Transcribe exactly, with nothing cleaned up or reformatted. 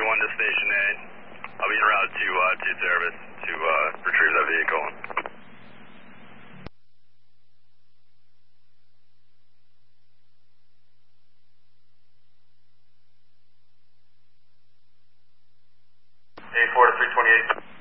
one to Station A. I'll be en route to, uh, to service to uh, retrieve that vehicle. A four to three twenty-eight.